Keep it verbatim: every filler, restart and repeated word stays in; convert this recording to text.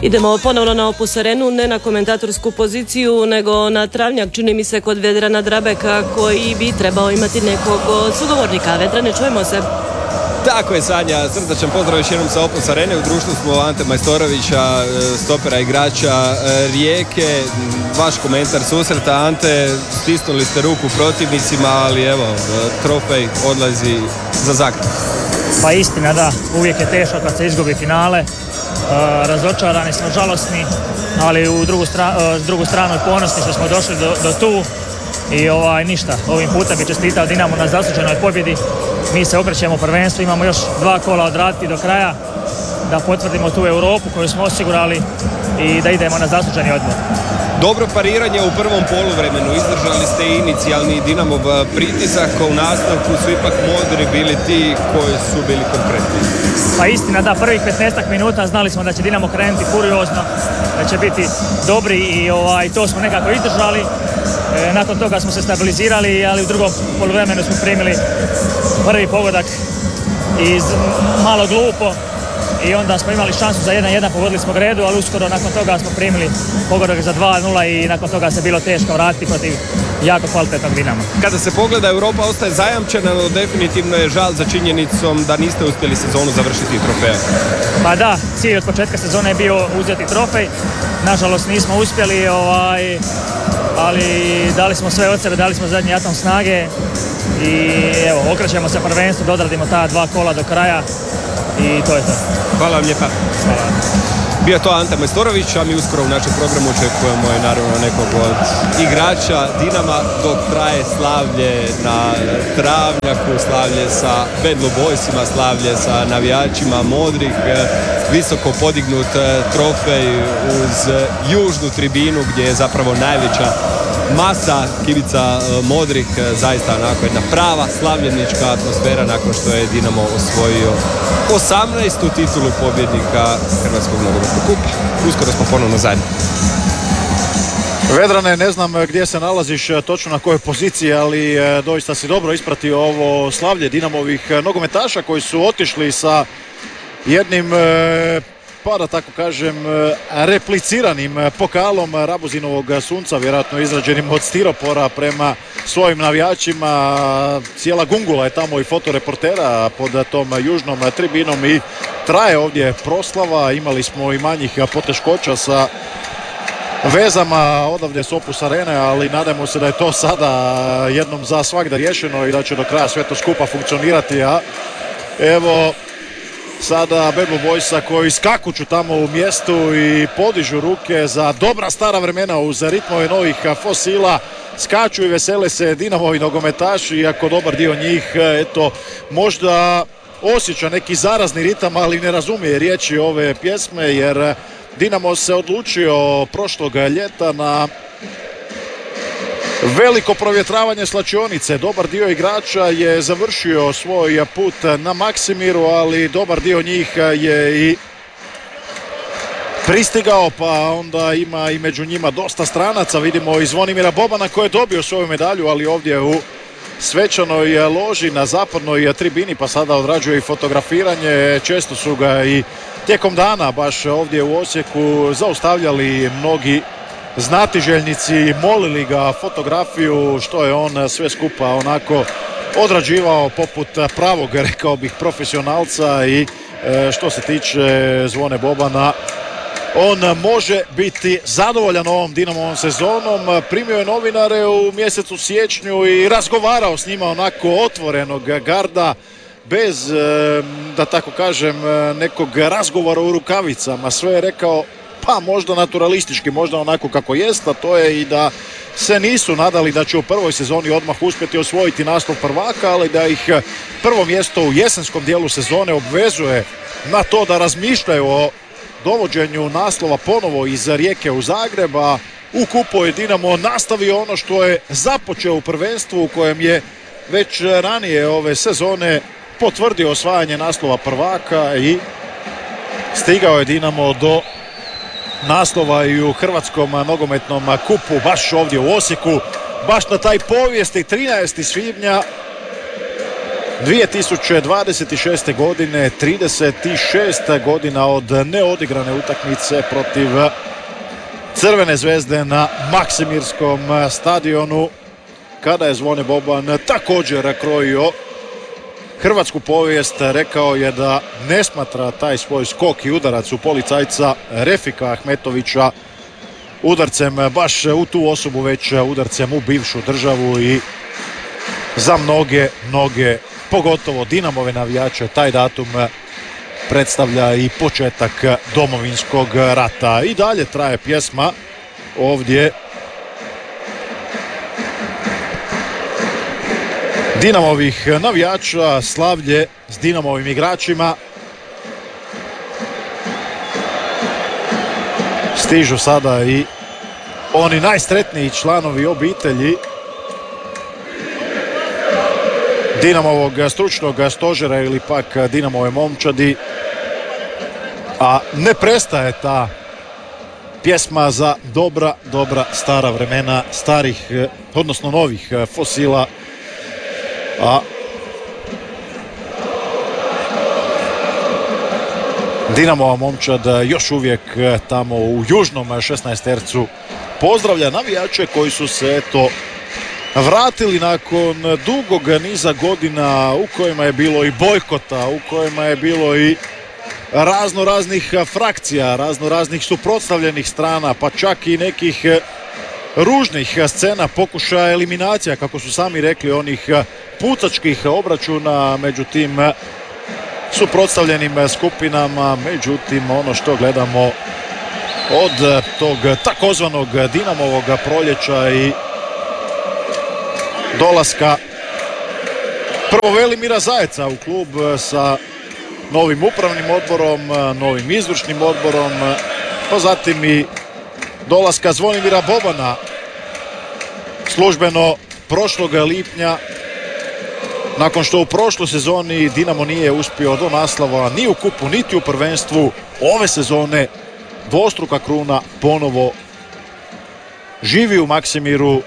Idemo ponovno na Opus Arenu, ne na komentatorsku poziciju, nego na travnjak, čini mi se, kod Vedrana Drabeka, koji bi trebao imati nekog sugovornika. Vedrane, čujemo se. Tako je, Sanja, srdačan pozdrav još jednom sa Opus Arene. U društvu smo Ante Majstorovića, stopera igrača Rijeke. Vaš komentar susreta, Ante, stisnuli ste ruku protivnicima, ali evo, trofej odlazi za Zagreb. Pa istina, da, uvijek je teško kad se izgubi finale. E, razočarani smo, žalosni, ali u drugu, stra, e, drugu stranu ponosni što smo došli do, do tu. I ovaj, ništa, ovim putem bi čestitao Dinamo na zasluženoj pobjedi. Mi se okrećemo prvenstvu, imamo još dva kola odraditi do kraja da potvrdimo tu Europu koju smo osigurali i da idemo na zasluženi odmor. Dobro pariranje u prvom poluvremenu, izdržali ste i inicijalni Dinamov pritisak, u nastavku su ipak Modri bili ti koji su bili konkretni. Pa istina, da, prvih petnaestak minuta znali smo da će Dinamo krenuti furiozno, da će biti dobri i ovaj, to smo nekako izdržali. E, nakon toga smo se stabilizirali, ali u drugom poluvremenu smo primili prvi pogodak iz malo glupo i onda smo imali šansu za jedan jedan, pogodili smo Gredu, ali uskoro nakon toga smo primili pogodak za dva nula i nakon toga se bilo teško vratiti protiv jako kvalitetnog Dinama. Kada se pogleda, Europa ostaje zajamčena, no definitivno je žal za činjenicom da niste uspjeli sezonu završiti trofeja. Pa da, cilj od početka sezone je bio uzeti trofej, nažalost nismo uspjeli, ovaj, ali dali smo sve od sebe, dali smo zadnji atom snage i evo, okrećemo se prvenstvu, dodradimo ta dva kola do kraja i to je to. Hvala vam lijepa. Hvala. Bio to Ante Majstorović, a mi uskoro u našem programu očekujemo i naravno nekog od igrača Dinama dok traje slavlje na travnjaku, slavlje sa Bad Blue Boysima, slavlje sa navijačima Modrih, visoko podignut trofej uz južnu tribinu gdje je zapravo najveća masa kibica Modrih, zaista onako jedna prava slavljenička atmosfera nakon što je Dinamo osvojio osamnaestu titulu pobjednika Hrvatskog nogometnog kupa. Uskoro smo ponovno zajedno. Vedrane, ne znam gdje se nalaziš točno na kojoj poziciji, ali doista si dobro ispratio ovo slavlje Dinamovih nogometaša koji su otišli sa jednim, pa da tako kažem, repliciranim pokalom Rabuzinovog sunca, vjerojatno izrađenim od stiropora prema svojim navijačima. Cijela gungula je tamo i fotoreportera pod tom južnom tribinom i traje ovdje proslava. Imali smo i manjih poteškoća sa vezama odavdje s Opus Arene, ali nadajmo se da je to sada jednom za svagda riješeno i da će do kraja sve to skupa funkcionirati. A evo sada Bad Blue Boysa koji skakuću tamo u mjestu i podižu ruke za dobra stara vremena uz ritmove novih fosila. Skaču i vesele se Dinamovi nogometaši, iako dobar dio njih eto možda osjeća neki zarazni ritam, ali ne razumije riječi ove pjesme, jer Dinamo se odlučio prošlog ljeta na veliko provjetravanje slačionice. Dobar dio igrača je završio svoj put na Maksimiru, ali dobar dio njih je i pristigao, pa onda ima i među njima dosta stranaca. Vidimo i Zvonimira Bobana koji je dobio svoju medalju, ali ovdje u svečanoj loži na zapadnoj tribini, pa sada odrađuje i fotografiranje. Često su ga i tijekom dana baš ovdje u Osijeku zaustavljali mnogi znatiželjnici, molili ga fotografiju, što je on sve skupa onako odrađivao poput pravog, rekao bih, profesionalca. I što se tiče Zvone Bobana, on može biti zadovoljan ovom Dinamovom sezonom. Primio je novinare u mjesecu siječnju i razgovarao s njima onako otvorenog garda, bez, da tako kažem, nekog razgovora u rukavicama. Sve je rekao pa možda naturalistički, možda onako kako jest, a to je i da se nisu nadali da će u prvoj sezoni odmah uspjeti osvojiti naslov prvaka, ali da ih prvo mjesto u jesenskom dijelu sezone obvezuje na to da razmišljaju o dovođenju naslova ponovo iz Rijeke u Zagreb, a u kupu je Dinamo nastavio ono što je započeo u prvenstvu u kojem je već ranije ove sezone potvrdio osvajanje naslova prvaka i stigao je Dinamo do naslova i u Hrvatskom nogometnom kupu baš ovdje u Osijeku, baš na taj povijesti trinaestog svibnja dvije tisuće dvadeset šeste. godine, trideset šest godina od neodigrane utakmice protiv Crvene zvezde na Maksimirskom stadionu, kada je Zvone Boban također krojio hrvatsku povijest. Rekao je da ne smatra taj svoj skok i udarac u policajca Refika Ahmetovića udarcem baš u tu osobu, već udarcem u bivšu državu, i za mnoge, mnoge, pogotovo Dinamove navijače, taj datum predstavlja i početak Domovinskog rata. I dalje traje pjesma ovdje Dinamovih navijača, slavlje s Dinamovim igračima. Stižu sada i oni najsretniji članovi obitelji Dinamovog stručnog stožera ili pak Dinamove momčadi, a ne prestaje ta pjesma za dobra, dobra stara vremena starih, odnosno novih fosila, a Dinamova momčad još uvijek tamo u južnom šesnaestercu pozdravlja navijače koji su se eto vratili nakon dugog niza godina u kojima je bilo i bojkota, u kojima je bilo i razno raznih frakcija, razno raznih suprotstavljenih strana, pa čak i nekih ružnih scena, pokušaja eliminacija, kako su sami rekli, onih pucačkih obračuna među tim suprotstavljenim skupinama. Međutim, ono što gledamo od tog takozvanog Dinamovog proljeća i dolaska prvo Velimira Zajeca u klub sa novim upravnim odborom, novim izvršnim odborom, pa zatim i dolaska Zvonimira Bobana službeno prošlog lipnja, nakon što u prošloj sezoni Dinamo nije uspio do naslova ni u kupu niti u prvenstvu. Ove sezone dvostruka kruna ponovo živi u Maksimiru